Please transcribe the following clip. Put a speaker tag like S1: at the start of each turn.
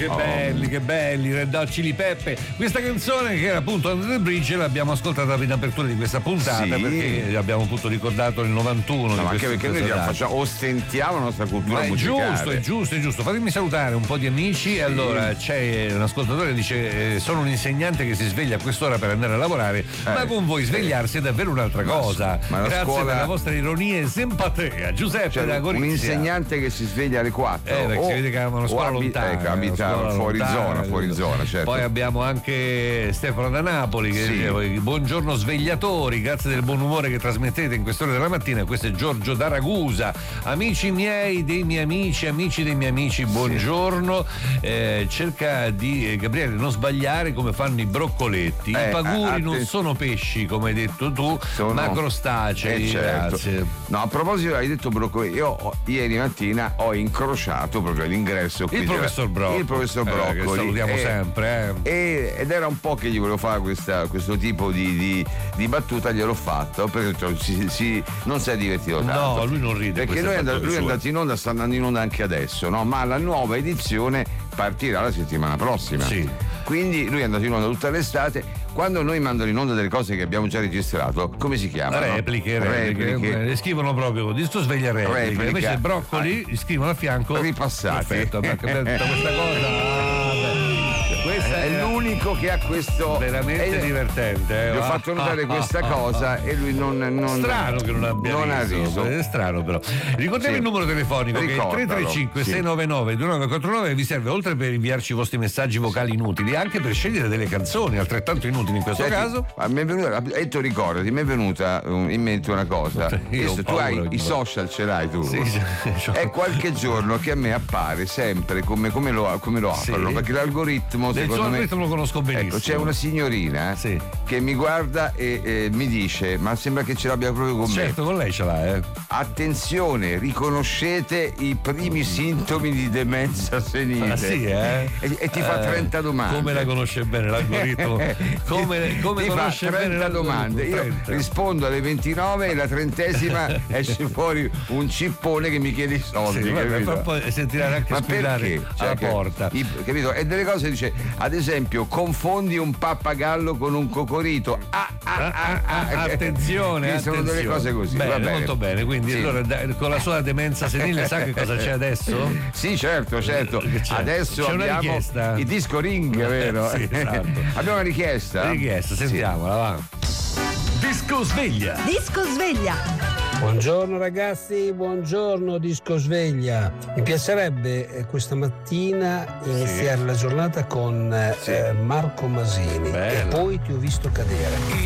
S1: che belli, Red Hot Chili Peppe. Questa canzone che era appunto Under the Bridge l'abbiamo ascoltata in apertura di questa puntata, perché abbiamo appunto ricordato il 91.
S2: No, anche perché noi ostentiamo la nostra cultura musicale.
S1: È giusto. Fatemi salutare un po' di amici. Allora, c'è un ascoltatore che dice: sono un insegnante che si sveglia a quest'ora per andare a lavorare, ma con voi svegliarsi è davvero un'altra cosa. Grazie per la vostra ironia e simpatia. Giuseppe da Gorizia.
S2: Un insegnante che si sveglia alle 4
S1: perché si vede che aveva una scuola lontana,
S2: abitava fuori zona, certo.
S1: Poi abbiamo anche Stefano da Napoli che dice: buongiorno svegliatori, grazie del buon umore che trasmettete in quest'ora della mattina. Questo è Giorgio da Ragusa. Amici miei, dei miei amici dei miei amici, buongiorno. Cerca di, Gabriele, non sbagliare come fanno i broccoletti. I paguri non sono pesci, come hai detto tu, ma crostacei.
S2: Certo.
S1: Grazie.
S2: No, a proposito, hai detto broccoli. Io ieri mattina ho incrociato proprio all'ingresso
S1: il professor Broccoli, che salutiamo sempre.
S2: Ed era un po' che gli volevo fare questo tipo di battuta, gliel'ho fatto perché non si è divertito tanto.
S1: No, lui non ride.
S2: Perché lui è andato in onda, sta andando in onda anche adesso, no? Ma la nuova edizione partirà la settimana prossima.
S1: Sì.
S2: Quindi lui è andato in onda tutta l'estate. Quando noi mandano in onda delle cose che abbiamo già registrato, come si chiamano?
S1: Repliche. Scrivono proprio disco sveglia repliche. Invece Broccoli scrivono a fianco
S2: ripassati.
S1: Perfetto, abbiamo capito questa cosa.
S2: Questa è l'unico che ha questo
S1: veramente divertente.
S2: Gli ho fatto notare questa cosa e lui non
S1: strano che non abbia riso. È strano però. Ricordiamo il numero telefonico che è il 335 699 2949. Vi serve, oltre per inviarci i vostri messaggi vocali inutili, anche per scegliere delle canzoni altrettanto inutili in questo caso.
S2: Mi è venuta, ricordati, mi è venuta in mente una cosa. Tu hai i social, ce l'hai tu?
S1: Sì.
S2: È qualche giorno che a me appare sempre come lo aprono, perché l'algoritmo
S1: del suo algoritmo lo conosco benissimo.
S2: Ecco, c'è una signorina che mi guarda e mi dice: ma sembra che ce l'abbia proprio con me.
S1: Certo, con lei ce l'ha.
S2: Attenzione, riconoscete i primi sintomi di demenza senile. E ti fa 30 domande.
S1: Come la conosce bene l'algoritmo? Come
S2: ti
S1: conosce
S2: fa 30 domande. Io rispondo alle 29 e la 30esima esce fuori un cippone che mi chiede i soldi.
S1: Poi sentirà anche squillare alla porta.
S2: Capito? E delle cose dice, ad esempio, confondi un pappagallo con un cocorito.
S1: Attenzione.
S2: Sono delle cose così.
S1: Bene, molto bene. Quindi allora con la sua demenza senile sa che cosa c'è adesso?
S2: Sì, certo. Adesso
S1: c'è
S2: abbiamo il disco ring, vero?
S1: Sì, esatto.
S2: Abbiamo una richiesta?
S1: Sentiamola, va. Disco sveglia.
S3: Buongiorno ragazzi, buongiorno Disco Sveglia. Mi piacerebbe questa mattina iniziare la giornata con Marco Masini.
S1: Bella.
S3: E poi ti ho visto cadere.